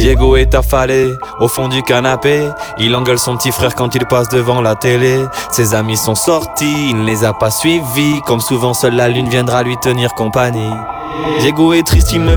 Diego est affalé au fond du canapé. Il engueule son petit frère quand il passe devant la télé. Ses amis sont sortis, il ne les a pas suivis. Comme souvent seule la lune viendra lui tenir compagnie. Diego est triste, il ne